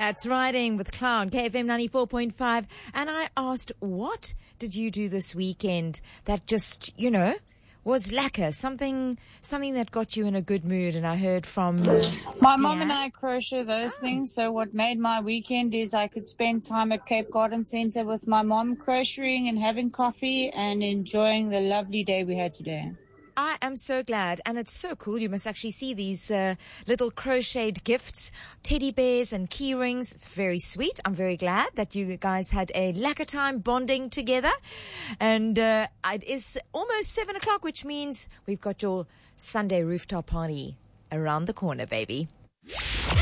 That's Riding with Clown, KFM 94.5. And I asked, what did you do this weekend that just, was lekker? Something that got you in a good mood. And I heard from my mom and I crochet those things. So what made my weekend is I could spend time at Cape Garden Centre with my mom crocheting and having coffee and enjoying the lovely day we had today. I am so glad, and it's so cool. You must actually see these little crocheted gifts, teddy bears and key rings. It's very sweet. I'm very glad that you guys had a lekker time bonding together. And it is almost 7 o'clock, which means we've got your Sunday rooftop party around the corner, baby.